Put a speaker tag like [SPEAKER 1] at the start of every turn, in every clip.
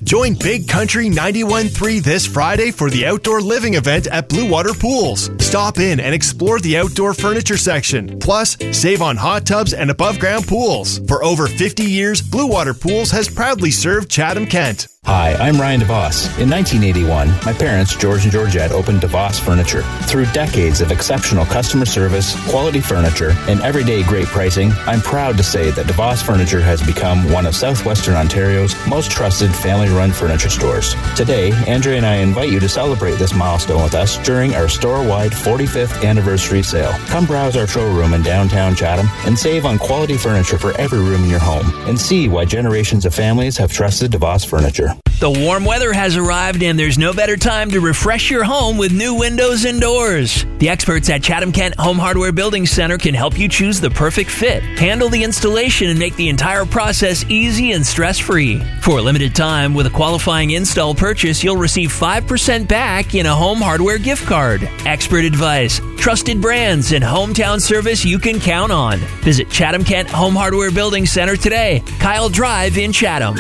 [SPEAKER 1] Join Big Country 91.3 this Friday for the outdoor living event at Blue Water Pools. Stop in and explore the outdoor furniture section. Plus, save on hot tubs and above-ground pools. For over 50 years, Blue Water Pools has proudly served Chatham, Kent.
[SPEAKER 2] Hi, I'm Ryan DeVos. In 1981, my parents, George and Georgette, opened DeVos Furniture. Through decades of exceptional customer service, quality furniture, and everyday great pricing, I'm proud to say that DeVos Furniture has become one of Southwestern Ontario's most trusted family-run furniture stores. Today, Andrea and I invite you to celebrate this milestone with us during our store-wide 45th anniversary sale. Come browse our showroom in downtown Chatham and save on quality furniture for every room in your home, and see why generations of families have trusted DeVos Furniture.
[SPEAKER 3] The warm weather has arrived, and there's no better time to refresh your home with new windows and doors. The experts at Chatham Kent Home Hardware Building Center can help you choose the perfect fit, handle the installation, and make the entire process easy and stress-free. For a limited time, with a qualifying install purchase, you'll receive 5% back in a home hardware gift card. Expert advice, trusted brands, and hometown service you can count on. Visit Chatham Kent Home Hardware Building Center today, Kyle Drive in Chatham.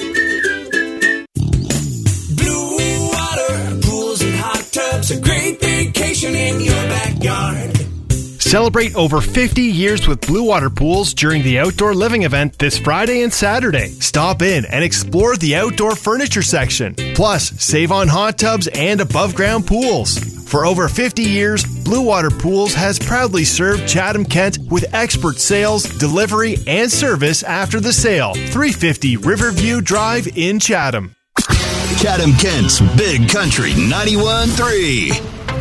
[SPEAKER 4] A great vacation in your backyard.
[SPEAKER 1] Celebrate over 50 years with Blue Water Pools during the outdoor living event this Friday and Saturday. Stop in and explore the outdoor furniture section. Plus, save on hot tubs and above-ground pools. For over 50 years, Blue Water Pools has proudly served Chatham, Kent with expert sales, delivery, and service after the sale. 350 Riverview Drive in Chatham.
[SPEAKER 5] Chatham Kent's Big Country 91.3.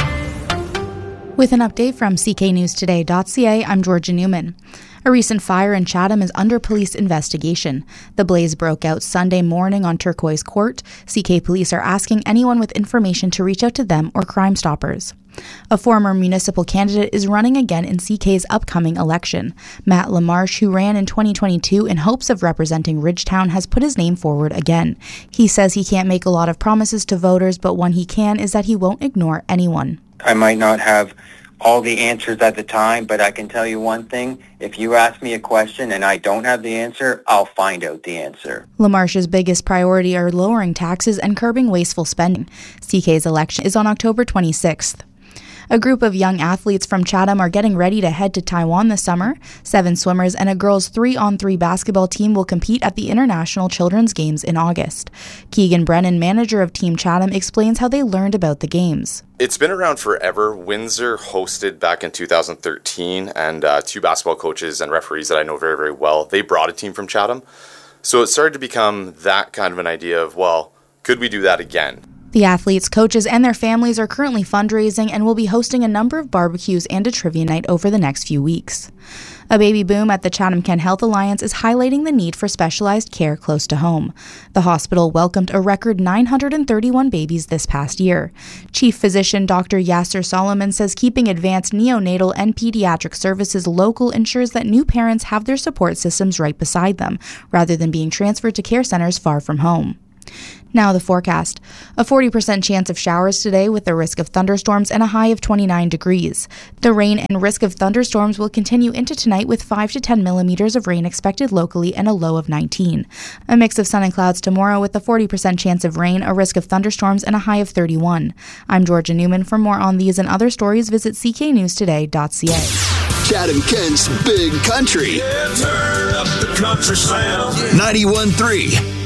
[SPEAKER 6] With an update from cknewstoday.ca, I'm Georgia Newman. A recent fire in Chatham is under police investigation. The blaze broke out Sunday morning on Turquoise Court. CK police are asking anyone with information to reach out to them or Crime Stoppers. A former municipal candidate is running again in CK's upcoming election. Matt LaMarche, who ran in 2022 in hopes of representing Ridgetown, has put his name forward again. He says he can't make a lot of promises to voters, but one he can is that he won't ignore anyone.
[SPEAKER 7] I might not have all the answers at the time, but I can tell you one thing. If you ask me a question and I don't have the answer, I'll find out the answer.
[SPEAKER 6] LaMarche's biggest priority are lowering taxes and curbing wasteful spending. CK's election is on October 26th. A group of young athletes from Chatham are getting ready to head to Taiwan this summer. 7 swimmers and a girls' 3-on-3 basketball team will compete at the International Children's Games in August. Keegan Brennan, manager of Team Chatham, explains how they learned about the games.
[SPEAKER 8] It's been around forever. Windsor hosted back in 2013, and 2 basketball coaches and referees that I know very, very well, they brought a team from Chatham. So it started to become that kind of an idea of, well, could we do that again?
[SPEAKER 6] The athletes, coaches, and their families are currently fundraising and will be hosting a number of barbecues and a trivia night over the next few weeks. A baby boom at the Chatham Kent Health Alliance is highlighting the need for specialized care close to home. The hospital welcomed a record 931 babies this past year. Chief physician Dr. Yasser Solomon says keeping advanced neonatal and pediatric services local ensures that new parents have their support systems right beside them, rather than being transferred to care centers far from home. Now the forecast. A 40% chance of showers today with a risk of thunderstorms and a high of 29 degrees. The rain and risk of thunderstorms will continue into tonight with 5 to 10 millimeters of rain expected locally and a low of 19. A mix of sun and clouds tomorrow with a 40% chance of rain, a risk of thunderstorms, and a high of 31. I'm Georgia Newman. For more on these and other stories, visit cknewstoday.ca.
[SPEAKER 5] Chatham Kent's Big Country.
[SPEAKER 4] Yeah, turn up the country sound.
[SPEAKER 5] 91.3